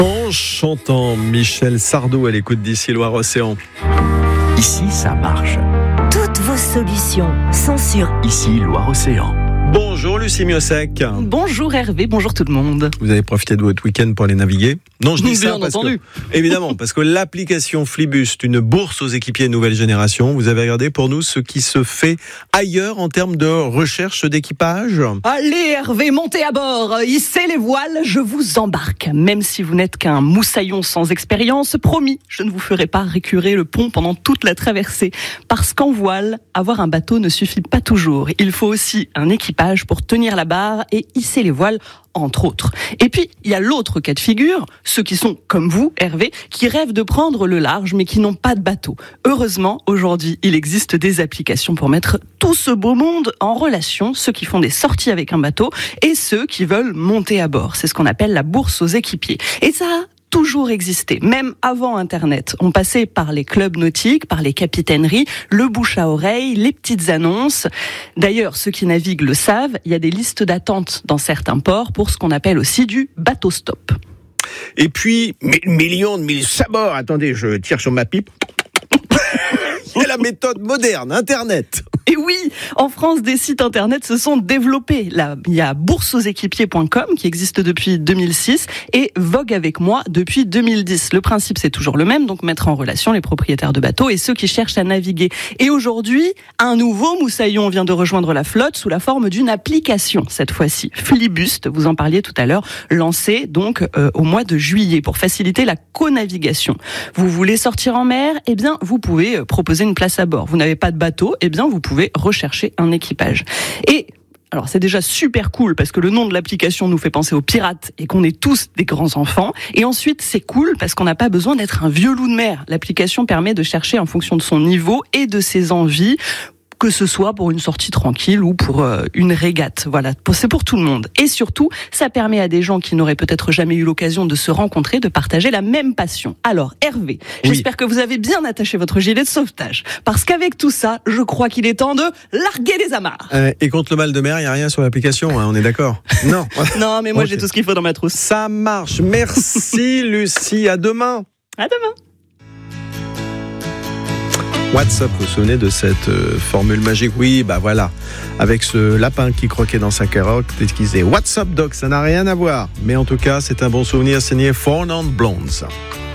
En chantant Michel Sardou à l'écoute d'Ici Loire-Océan. Ici, ça marche. Toutes vos solutions sont sur Ici, Loire-Océan. Bonjour Lucie Miosec. Bonjour Hervé, bonjour tout le monde. Vous avez profité de votre week-end pour aller naviguer? Non, je dis ça parce entendu. que, évidemment, parce que l'application Flibust, une bourse aux équipiers nouvelle génération, vous avez regardé pour nous ce qui se fait ailleurs en termes de recherche d'équipage? Allez Hervé, montez à bord, hissez les voiles, je vous embarque. Même si vous n'êtes qu'un moussaillon sans expérience, promis, je ne vous ferai pas récurer le pont pendant toute la traversée. Parce qu'en voile, avoir un bateau ne suffit pas toujours. Il faut aussi un équipage pour tenir la barre et hisser les voiles, entre autres. Et puis, il y a l'autre cas de figure, ceux qui sont, comme vous, Hervé, qui rêvent de prendre le large, mais qui n'ont pas de bateau. Heureusement, aujourd'hui, il existe des applications pour mettre tout ce beau monde en relation, ceux qui font des sorties avec un bateau et ceux qui veulent monter à bord. C'est ce qu'on appelle la bourse aux équipiers. Et ça a toujours existé, même avant Internet. On passait par les clubs nautiques, par les capitaineries, le bouche à oreille, les petites annonces. D'ailleurs, ceux qui naviguent le savent, il y a des listes d'attente dans certains ports pour ce qu'on appelle aussi du bateau stop. Et puis, millions de mille sabords. Attendez, je tire sur ma pipe. Il y a la méthode moderne, Internet. Et oui, en France, des sites Internet se sont développés. Là, il y a bourseauxéquipiers.com qui existe depuis 2006 et Vogue avec moi depuis 2010. Le principe, c'est toujours le même, donc mettre en relation les propriétaires de bateaux et ceux qui cherchent à naviguer. Et aujourd'hui, un nouveau moussaillon vient de rejoindre la flotte sous la forme d'une application, cette fois-ci. Flibust, vous en parliez tout à l'heure, lancée donc au mois de juillet pour faciliter la co-navigation. Vous voulez sortir en mer? Eh bien, vous pouvez proposer une place à bord. Vous n'avez pas de bateau? Eh bien, vous pouvez rechercher un équipage. Et alors c'est déjà super cool parce que le nom de l'application nous fait penser aux pirates et qu'on est tous des grands enfants. Et ensuite c'est cool parce qu'on n'a pas besoin d'être un vieux loup de mer. L'application permet de chercher en fonction de son niveau et de ses envies, que ce soit pour une sortie tranquille ou pour une régate. Voilà, c'est pour tout le monde. Et surtout, ça permet à des gens qui n'auraient peut-être jamais eu l'occasion de se rencontrer, de partager la même passion. Alors, Hervé, j'espère que vous avez bien attaché votre gilet de sauvetage. Parce qu'avec tout ça, je crois qu'il est temps de larguer les amarres. Et contre le mal de mer, il n'y a rien sur l'application, hein, on est d'accord? Non. Non, mais moi j'ai tout ce qu'il faut dans ma trousse. Ça marche. Merci Lucie, à demain. À demain. WhatsApp, vous vous souvenez de cette formule magique? Oui, bah voilà, avec ce lapin qui croquait dans sa carotte et qui disait WhatsApp Doc, ça n'a rien à voir. Mais en tout cas, c'est un bon souvenir signé Four Non Blondes.